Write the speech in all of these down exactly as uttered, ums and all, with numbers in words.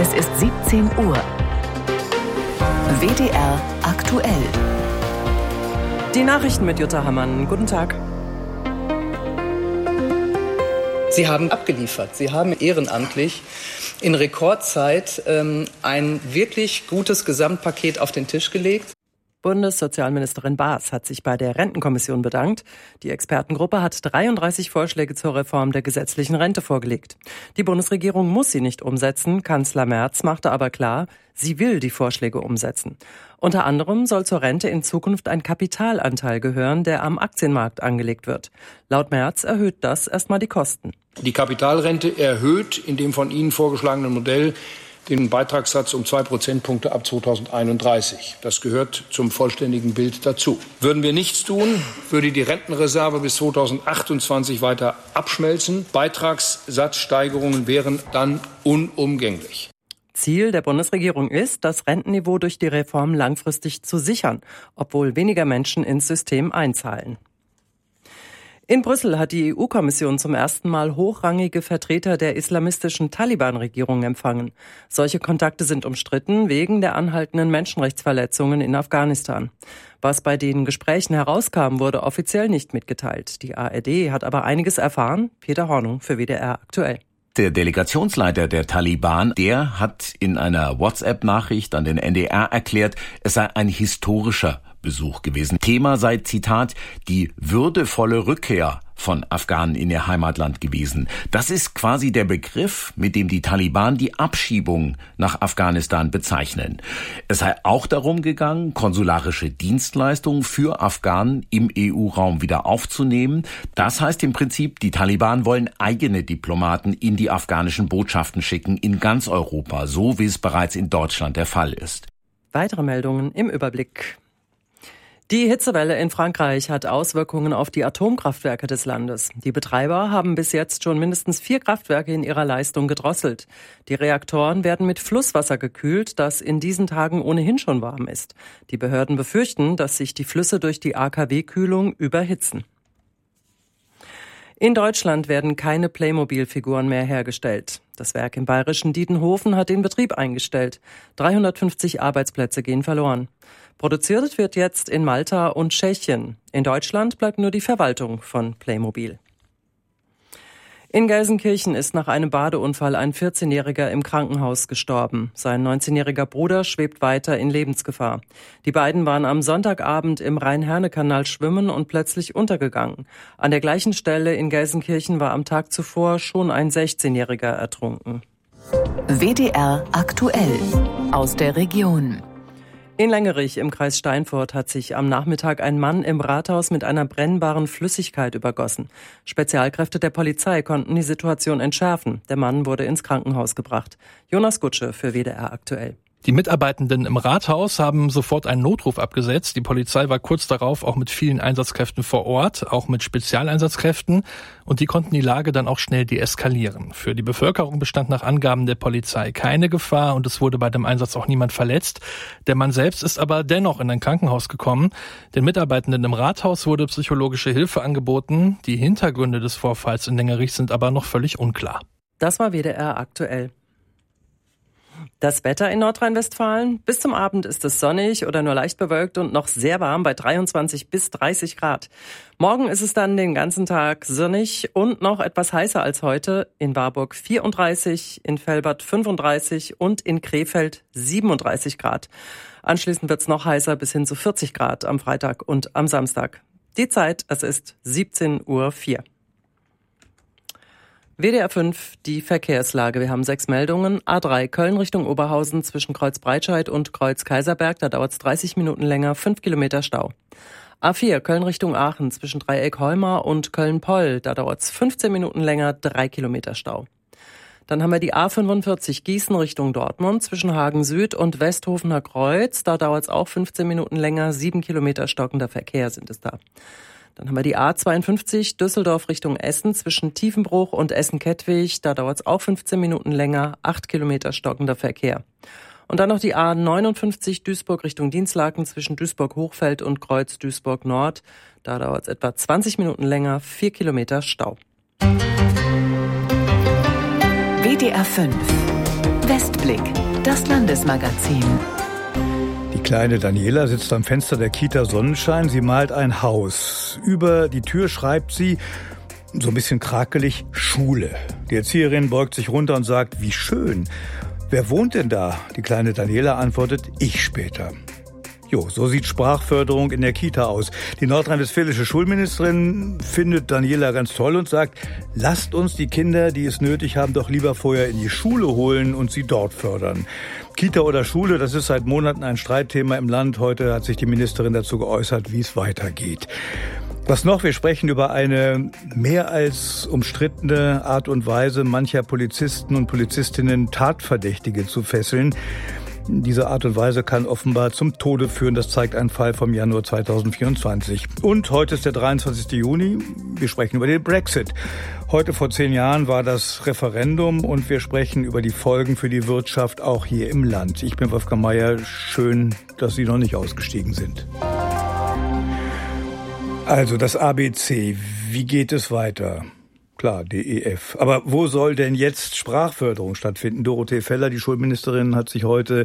Es ist siebzehn Uhr. W D R aktuell. Die Nachrichten mit Jutta Hammann. Guten Tag. Sie haben abgeliefert. Sie haben ehrenamtlich in Rekordzeit ähm, ein wirklich gutes Gesamtpaket auf den Tisch gelegt. Bundessozialministerin Baas hat sich bei der Rentenkommission bedankt. Die Expertengruppe hat dreiunddreißig Vorschläge zur Reform der gesetzlichen Rente vorgelegt. Die Bundesregierung muss sie nicht umsetzen. Kanzler Merz machte aber klar, sie will die Vorschläge umsetzen. Unter anderem soll zur Rente in Zukunft ein Kapitalanteil gehören, der am Aktienmarkt angelegt wird. Laut Merz erhöht das erstmal die Kosten. Die Kapitalrente erhöht in dem von Ihnen vorgeschlagenen Modell den Beitragssatz um zwei Prozentpunkte ab zweitausendeinunddreißig. Das gehört zum vollständigen Bild dazu. Würden wir nichts tun, würde die Rentenreserve bis zweitausendachtundzwanzig weiter abschmelzen. Beitragssatzsteigerungen wären dann unumgänglich. Ziel der Bundesregierung ist, das Rentenniveau durch die Reform langfristig zu sichern, obwohl weniger Menschen ins System einzahlen. In Brüssel hat die E U-Kommission zum ersten Mal hochrangige Vertreter der islamistischen Taliban-Regierung empfangen. Solche Kontakte sind umstritten wegen der anhaltenden Menschenrechtsverletzungen in Afghanistan. Was bei den Gesprächen herauskam, wurde offiziell nicht mitgeteilt. Die A R D hat aber einiges erfahren. Peter Hornung für W D R aktuell. Der Delegationsleiter der Taliban, der hat in einer WhatsApp-Nachricht an den N D R erklärt, es sei ein historischer Besuch gewesen. Thema sei, Zitat, die würdevolle Rückkehr von Afghanen in ihr Heimatland gewesen. Das ist quasi der Begriff, mit dem die Taliban die Abschiebung nach Afghanistan bezeichnen. Es sei auch darum gegangen, konsularische Dienstleistungen für Afghanen im E U-Raum wieder aufzunehmen. Das heißt im Prinzip, die Taliban wollen eigene Diplomaten in die afghanischen Botschaften schicken, in ganz Europa, so wie es bereits in Deutschland der Fall ist. Weitere Meldungen im Überblick. Die Hitzewelle in Frankreich hat Auswirkungen auf die Atomkraftwerke des Landes. Die Betreiber haben bis jetzt schon mindestens vier Kraftwerke in ihrer Leistung gedrosselt. Die Reaktoren werden mit Flusswasser gekühlt, das in diesen Tagen ohnehin schon warm ist. Die Behörden befürchten, dass sich die Flüsse durch die A K W-Kühlung überhitzen. In Deutschland werden keine Playmobil-Figuren mehr hergestellt. Das Werk im bayerischen Diedenhofen hat den Betrieb eingestellt. dreihundertfünfzig Arbeitsplätze gehen verloren. Produziert wird jetzt in Malta und Tschechien. In Deutschland bleibt nur die Verwaltung von Playmobil. In Gelsenkirchen ist nach einem Badeunfall ein vierzehnjähriger im Krankenhaus gestorben. Sein neunzehnjähriger Bruder schwebt weiter in Lebensgefahr. Die beiden waren am Sonntagabend im Rhein-Herne-Kanal schwimmen und plötzlich untergegangen. An der gleichen Stelle in Gelsenkirchen war am Tag zuvor schon ein sechzehnjähriger ertrunken. W D R aktuell aus der Region. In Längerich im Kreis Steinfurt hat sich am Nachmittag ein Mann im Rathaus mit einer brennbaren Flüssigkeit übergossen. Spezialkräfte der Polizei konnten die Situation entschärfen. Der Mann wurde ins Krankenhaus gebracht. Jonas Gutsche für W D R aktuell. Die Mitarbeitenden im Rathaus haben sofort einen Notruf abgesetzt. Die Polizei war kurz darauf auch mit vielen Einsatzkräften vor Ort, auch mit Spezialeinsatzkräften. Und die konnten die Lage dann auch schnell deeskalieren. Für die Bevölkerung bestand nach Angaben der Polizei keine Gefahr und es wurde bei dem Einsatz auch niemand verletzt. Der Mann selbst ist aber dennoch in ein Krankenhaus gekommen. Den Mitarbeitenden im Rathaus wurde psychologische Hilfe angeboten. Die Hintergründe des Vorfalls in Längerich sind aber noch völlig unklar. Das war W D R aktuell. Das Wetter in Nordrhein-Westfalen. Bis zum Abend ist es sonnig oder nur leicht bewölkt und noch sehr warm bei dreiundzwanzig bis dreißig Grad. Morgen ist es dann den ganzen Tag sonnig und noch etwas heißer als heute. In Warburg vierunddreißig, in Velbert fünfunddreißig und in Krefeld siebenunddreißig Grad. Anschließend wird es noch heißer bis hin zu vierzig Grad am Freitag und am Samstag. Die Zeit, es ist siebzehn Uhr vier. W D R fünf, die Verkehrslage. Wir haben sechs Meldungen. A drei, Köln Richtung Oberhausen zwischen Kreuz Breitscheid und Kreuz Kaiserberg. Da dauert es dreißig Minuten länger, fünf Kilometer Stau. A vier, Köln Richtung Aachen zwischen Dreieck Holmar und Köln-Poll. Da dauert es fünfzehn Minuten länger, drei Kilometer Stau. Dann haben wir die A fünfundvierzig, Gießen Richtung Dortmund zwischen Hagen Süd und Westhofener Kreuz. Da dauert es auch fünfzehn Minuten länger, sieben Kilometer stockender Verkehr sind es da. Dann haben wir die A zweiundfünfzig, Düsseldorf Richtung Essen zwischen Tiefenbruch und Essen-Kettwig. Da dauert es auch fünfzehn Minuten länger, acht Kilometer stockender Verkehr. Und dann noch die A neunundfünfzig, Duisburg Richtung Dinslaken zwischen Duisburg-Hochfeld und Kreuz Duisburg-Nord. Da dauert es etwa zwanzig Minuten länger, vier Kilometer Stau. W D R fünf Westblick, das Landesmagazin. Die kleine Daniela sitzt am Fenster der Kita Sonnenschein. Sie malt ein Haus. Über die Tür schreibt sie, so ein bisschen krakelig, Schule. Die Erzieherin beugt sich runter und sagt, wie schön. Wer wohnt denn da? Die kleine Daniela antwortet, ich später. Jo, so sieht Sprachförderung in der Kita aus. Die nordrhein-westfälische Schulministerin findet Daniela ganz toll und sagt, lasst uns die Kinder, die es nötig haben, doch lieber vorher in die Schule holen und sie dort fördern. Kita oder Schule, das ist seit Monaten ein Streitthema im Land. Heute hat sich die Ministerin dazu geäußert, wie es weitergeht. Was noch? Wir sprechen über eine mehr als umstrittene Art und Weise mancher Polizisten und Polizistinnen, Tatverdächtige zu fesseln. Diese Art und Weise kann offenbar zum Tode führen. Das zeigt ein Fall vom Januar zweitausendvierundzwanzig. Und heute ist der dreiundzwanzigster Juni. Wir sprechen über den Brexit. Heute vor zehn Jahren war das Referendum und wir sprechen über die Folgen für die Wirtschaft auch hier im Land. Ich bin Wolfgang Mayer. Schön, dass Sie noch nicht ausgestiegen sind. Also das A B C. Wie geht es weiter? Klar, D E F. Aber wo soll denn jetzt Sprachförderung stattfinden? Dorothee Feller, die Schulministerin, hat sich heute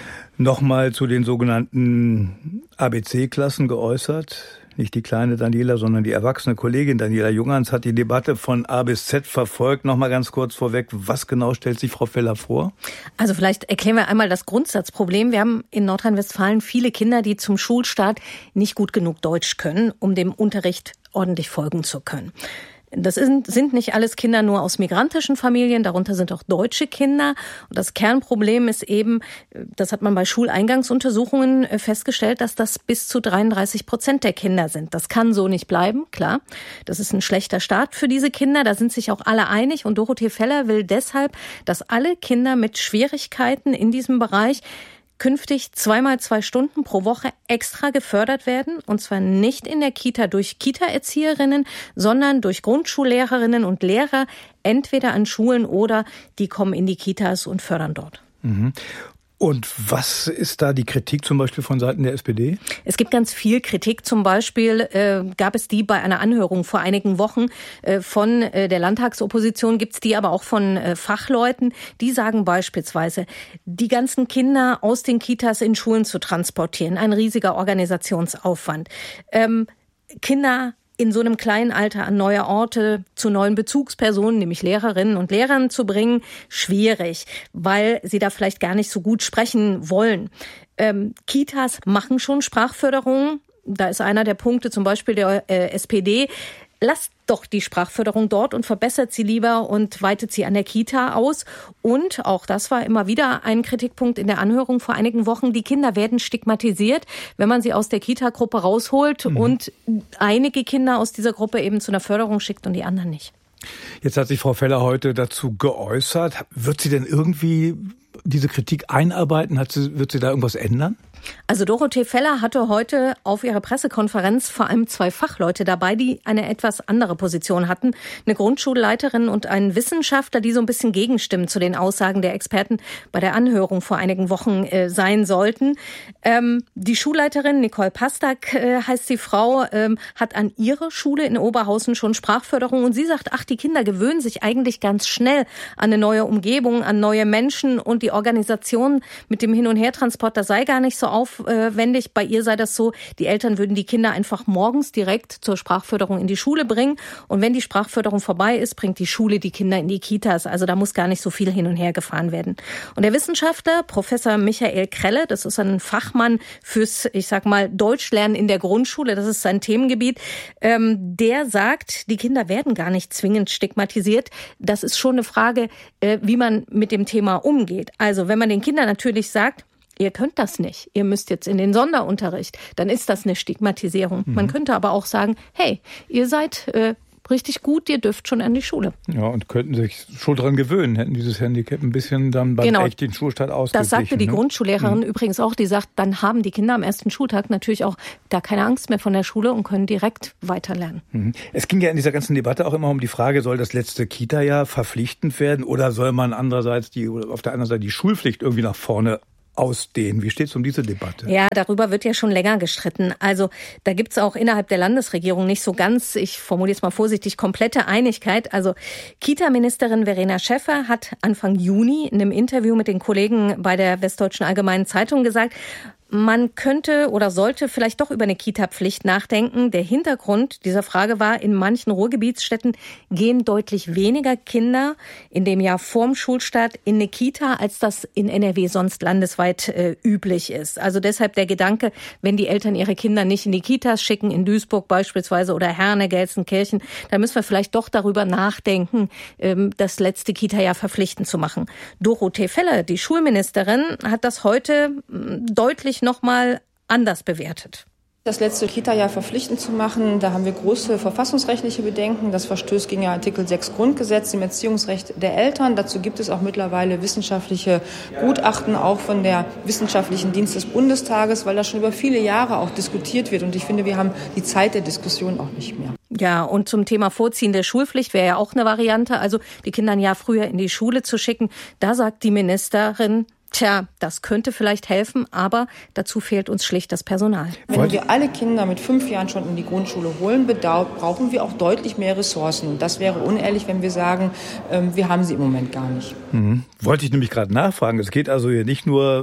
nochmal zu den sogenannten A B C-Klassen geäußert. Nicht die kleine Daniela, sondern die erwachsene Kollegin Daniela Junghans hat die Debatte von A bis Z verfolgt. Nochmal ganz kurz vorweg, was genau stellt sich Frau Feller vor? Also vielleicht erklären wir einmal das Grundsatzproblem. Wir haben in Nordrhein-Westfalen viele Kinder, die zum Schulstart nicht gut genug Deutsch können, um dem Unterricht ordentlich folgen zu können. Das sind, sind nicht alles Kinder nur aus migrantischen Familien, darunter sind auch deutsche Kinder. Und das Kernproblem ist eben, das hat man bei Schuleingangsuntersuchungen festgestellt, dass das bis zu dreiunddreißig Prozent der Kinder sind. Das kann so nicht bleiben, klar. Das ist ein schlechter Start für diese Kinder, da sind sich auch alle einig. Und Dorothee Feller will deshalb, dass alle Kinder mit Schwierigkeiten in diesem Bereich künftig zweimal zwei Stunden pro Woche extra gefördert werden. Und zwar nicht in der Kita durch Kita-Erzieherinnen, sondern durch Grundschullehrerinnen und Lehrer, entweder an Schulen oder die kommen in die Kitas und fördern dort. Mhm. Und was ist da die Kritik zum Beispiel von Seiten der S P D? Es gibt ganz viel Kritik. Zum Beispiel äh, gab es die bei einer Anhörung vor einigen Wochen äh, von äh, der Landtagsopposition, gibt es die aber auch von äh, Fachleuten. Die sagen beispielsweise, die ganzen Kinder aus den Kitas in Schulen zu transportieren, ein riesiger Organisationsaufwand. Ähm, Kinder in so einem kleinen Alter an neue Orte zu neuen Bezugspersonen, nämlich Lehrerinnen und Lehrern zu bringen, schwierig, weil sie da vielleicht gar nicht so gut sprechen wollen. Ähm, Kitas machen schon Sprachförderung. Da ist einer der Punkte zum Beispiel der äh, S P D. Lasst doch die Sprachförderung dort und verbessert sie lieber und weitet sie an der Kita aus. Und auch das war immer wieder ein Kritikpunkt in der Anhörung vor einigen Wochen. Die Kinder werden stigmatisiert, wenn man sie aus der Kita-Gruppe rausholt mhm. und einige Kinder aus dieser Gruppe eben zu einer Förderung schickt und die anderen nicht. Jetzt hat sich Frau Feller heute dazu geäußert. Wird sie denn irgendwie diese Kritik einarbeiten? Hat sie, wird sie da irgendwas ändern? Also Dorothee Feller hatte heute auf ihrer Pressekonferenz vor allem zwei Fachleute dabei, die eine etwas andere Position hatten. Eine Grundschulleiterin und einen Wissenschaftler, die so ein bisschen gegenstimmen zu den Aussagen der Experten bei der Anhörung vor einigen Wochen äh, sein sollten. Ähm, die Schulleiterin, Nicole Pastak äh, heißt die Frau, ähm, hat an ihrer Schule in Oberhausen schon Sprachförderung und sie sagt, ach, die Kinder gewöhnen sich eigentlich ganz schnell an eine neue Umgebung, an neue Menschen und die Organisation mit dem Hin- und Hertransport, das sei gar nicht so aufwendig. Bei ihr sei das so, die Eltern würden die Kinder einfach morgens direkt zur Sprachförderung in die Schule bringen. Und wenn die Sprachförderung vorbei ist, bringt die Schule die Kinder in die Kitas. Also da muss gar nicht so viel hin und her gefahren werden. Und der Wissenschaftler, Professor Michael Krelle, das ist ein Fachmann fürs, ich sag mal, Deutschlernen in der Grundschule, das ist sein Themengebiet, ähm, der sagt, die Kinder werden gar nicht zwingend stigmatisiert. Das ist schon eine Frage, äh, wie man mit dem Thema umgeht. Also wenn man den Kindern natürlich sagt, ihr könnt das nicht, ihr müsst jetzt in den Sonderunterricht, dann ist das eine Stigmatisierung. Mhm. Man könnte aber auch sagen, hey, ihr seid äh, richtig gut, ihr dürft schon an die Schule. Ja, und könnten sich schon dran gewöhnen, hätten dieses Handicap ein bisschen dann beim genau. echten Schulstart ausgeglichen. Das sagte die ne? Grundschullehrerin mhm. übrigens auch, die sagt, dann haben die Kinder am ersten Schultag natürlich auch da keine Angst mehr von der Schule und können direkt weiterlernen. Mhm. Es ging ja in dieser ganzen Debatte auch immer um die Frage, soll das letzte Kita-Jahr verpflichtend werden oder soll man andererseits die, auf der anderen Seite die Schulpflicht irgendwie nach vorne ausdehnen. Wie steht es um diese Debatte? Ja, darüber wird ja schon länger gestritten. Also da gibt es auch innerhalb der Landesregierung nicht so ganz, ich formuliere es mal vorsichtig, komplette Einigkeit. Also Kita-Ministerin Verena Schäffer hat Anfang Juni in einem Interview mit den Kollegen bei der Westdeutschen Allgemeinen Zeitung gesagt, man könnte oder sollte vielleicht doch über eine Kita-Pflicht nachdenken. Der Hintergrund dieser Frage war, in manchen Ruhrgebietsstädten gehen deutlich weniger Kinder in dem Jahr vorm Schulstart in eine Kita, als das in N R W sonst landesweit äh, üblich ist. Also deshalb der Gedanke, wenn die Eltern ihre Kinder nicht in die Kitas schicken, in Duisburg beispielsweise oder Herne, Gelsenkirchen, dann müssen wir vielleicht doch darüber nachdenken, ähm, das letzte Kita-Jahr verpflichtend zu machen. Dorothee Feller, die Schulministerin, hat das heute deutlich noch mal anders bewertet. Das letzte Kita-Jahr verpflichtend zu machen, da haben wir große verfassungsrechtliche Bedenken. Das verstößt gegen Artikel sechs Grundgesetz, dem Erziehungsrecht der Eltern. Dazu gibt es auch mittlerweile wissenschaftliche Gutachten, auch von der Wissenschaftlichen Dienst des Bundestages, weil das schon über viele Jahre auch diskutiert wird. Und ich finde, wir haben die Zeit der Diskussion auch nicht mehr. Ja, und zum Thema Vorziehen der Schulpflicht wäre ja auch eine Variante, also die Kinder ein Jahr früher in die Schule zu schicken. Da sagt die Ministerin, tja, das könnte vielleicht helfen, aber dazu fehlt uns schlicht das Personal. Wenn wir alle Kinder mit fünf Jahren schon in die Grundschule holen, brauchen wir auch deutlich mehr Ressourcen. Und das wäre unehrlich, wenn wir sagen, wir haben sie im Moment gar nicht. Mhm. Wollte ich nämlich gerade nachfragen. Es geht also hier nicht nur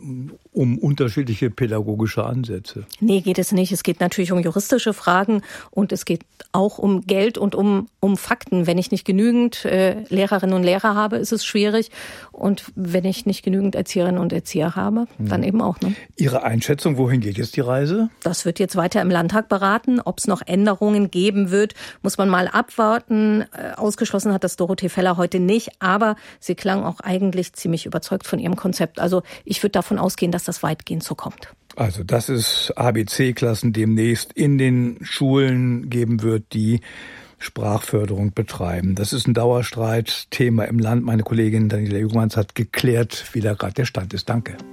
um unterschiedliche pädagogische Ansätze. Nee, geht es nicht. Es geht natürlich um juristische Fragen und es geht auch um Geld und um, um Fakten. Wenn ich nicht genügend äh, Lehrerinnen und Lehrer habe, ist es schwierig. Und wenn ich nicht genügend Erzieherinnen und Erzieher habe, mhm. dann eben auch. Ne? Ihre Einschätzung, wohin geht jetzt die Reise? Das wird jetzt weiter im Landtag beraten. Ob es noch Änderungen geben wird, muss man mal abwarten. Äh, ausgeschlossen hat das Dorothee Feller heute nicht. Aber sie klang auch eigentlich ziemlich überzeugt von ihrem Konzept. Also ich würde davon ausgehen, dass das weitgehend so kommt. Also dass es A B C-Klassen demnächst in den Schulen geben wird, die Sprachförderung betreiben. Das ist ein Dauerstreitthema im Land. Meine Kollegin Daniela Jungmanns hat geklärt, wie da gerade der Stand ist. Danke.